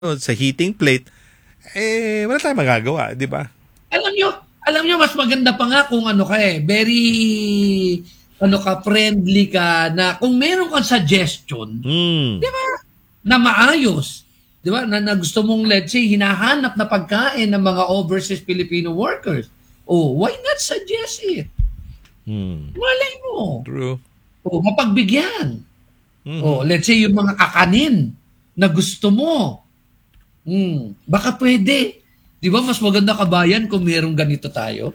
sa heating plate, wala tayong magagawa, di ba? Alam nyo, mas maganda pa nga kung very, friendly ka na kung meron kang suggestion, di ba, na maayos, di ba, na gusto mong, let's say, hinahanap na pagkain ng mga overseas Filipino workers. Oh, why not suggest it? Malay mo. True. Oh, mapagbigyan. Oh, let's say, yung mga kakanin na gusto mo. Baka pwede. Di ba, mas maganda kabayan kung merong ganito tayo?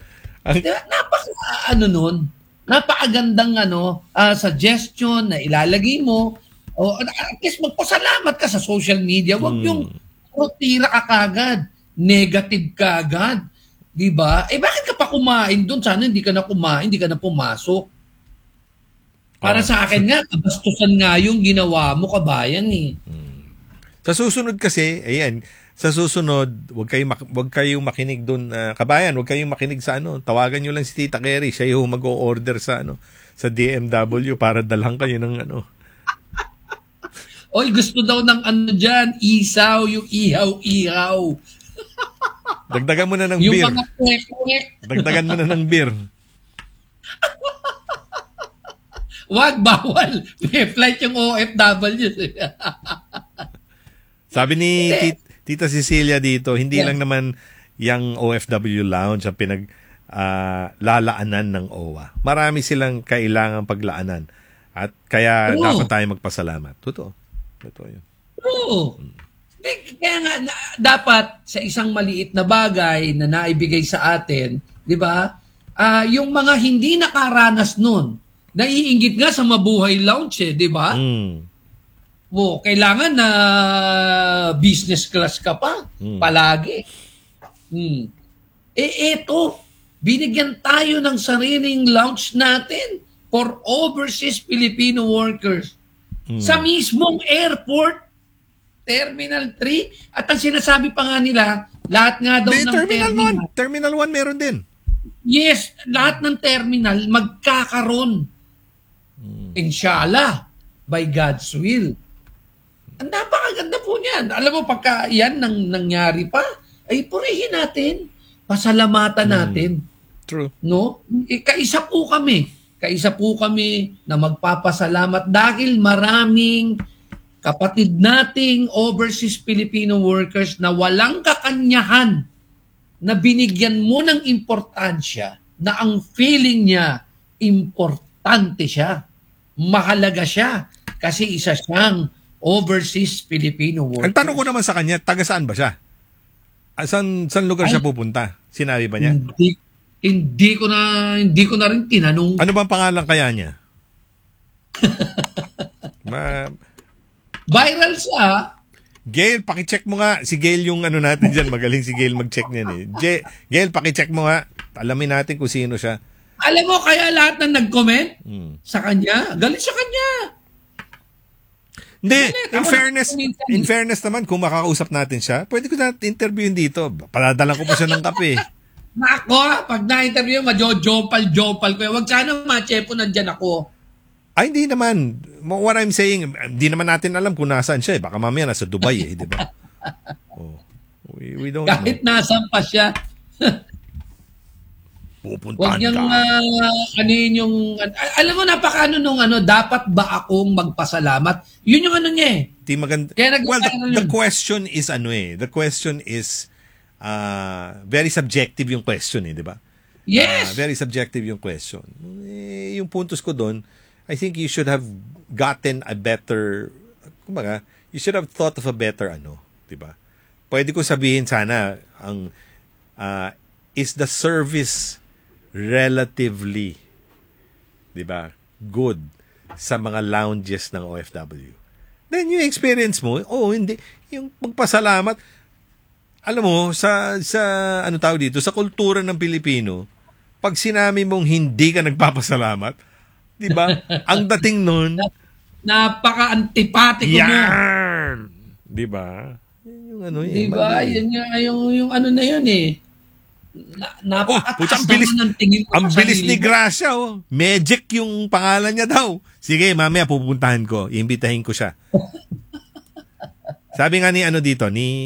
Napakagandang suggestion na ilalagay mo. O at least magpasalamat ka sa social media. Huwag yung tira ka kagad. Negative ka agad. Di ba? Bakit ka pa kumain doon? Sana hindi ka na kumain, hindi ka na pumasok. Para sa akin nga, kabastusan nga yung ginawa mo, kabayan eh. Sa susunod kasi, sa susunod, wag kayong makinig doon, kabayan, wag kayong makinig sa tawagan niyo lang si Tita Kerry, siya yung mag-o-order sa sa DMW para dalhan kayo ng Oy, gusto daw ng diyan, isaw, yung ihaw-ihaw. Dagdagan mo na ng yung beer. Yung mga kwek-kwek. Dagdagan mo na ng beer. Wag, bawal. May flight yung OFW. Sabi ni Tita Cecilia dito, hindi lang naman yung OFW lounge ang lalaanan ng OWA. Marami silang kailangang paglaanan. At kaya dapat tayo magpasalamat. Totoo yun. Oo. Kaya nga, dapat sa isang maliit na bagay na naibigay sa atin, di ba? Yung mga hindi nakaranas nun, naiinggit nga sa Mabuhay Lounge, di ba? Kailangan na business class ka pa. Palagi. Eto, binigyan tayo ng sariling lounge natin for overseas Filipino workers. Sa mismong airport, Terminal 3. At ang sinasabi pa nga nila, lahat nga daw ng terminal. Terminal 1 meron din. Yes, lahat ng terminal magkakaroon. Inshallah, by God's will. Ang napakaganda po niyan. Alam mo, pagka yan nangyari pa, ay purihin natin. Pasalamatan natin. True. No? Kaisa po kami na magpapasalamat dahil maraming kapatid nating overseas Filipino workers na walang kakanyahan na binigyan mo ng importansya na ang feeling niya, importante siya, mahalaga siya, kasi isa siyang overseas Filipino worker. Ang tanong ko naman sa kanya, taga saan ba siya? Saan lugar siya pupunta? Sinabi ba niya? Hindi ko na rin tinanong. Ano bang pangalan kaya niya? Viral siya. Gail, pakicheck mo nga. Si Gail yung natin dyan. Magaling si Gail mag-check niyan eh. Gail, pakicheck mo nga. Alamin natin kung sino siya. Alam mo, kaya lahat ng nag-comment sa kanya, galit sa kanya. Hindi, in fairness naman, kung makakausap natin siya, pwede ko na interviewin dito. Paladalan ko pa siya ng kape. Ako, pag na-interview, jopal ko. Huwag sana ma-chepo nandyan ako. Ay, hindi naman. What I'm saying, hindi naman natin alam kung nasaan siya. Baka mamaya nasa Dubai di ba? We don't Kahit know. Nasaan pa siya. Pupuntahan ka. Alam mo, dapat ba akong magpasalamat? Yun yung niya eh. Di maganda. Well, the question is the question is very subjective yung question di ba? Yes. Very subjective yung question. Yung puntos ko doon, I think you should have gotten a better, you should have thought of a better di ba? Pwede ko sabihin sana, is the service relatively, di ba, good sa mga lounges ng OFW? Then yung experience mo, hindi, yung magpasalamat, alam mo, sa tawag dito, sa kultura ng Pilipino, pag sinabi mong hindi ka nagpapasalamat, di ba? Ang dating nun, napaka-antipatiko mo. Di ba? Yung di ba? Yan nga, yung na yun eh. Napakataas naman ng tingin ko. Ang bilis ni Gracia, Magic yung pangalan niya daw. Sige, mamaya pupuntahan ko. Iimbitahin ko siya. Sabi nga ni ano dito, ni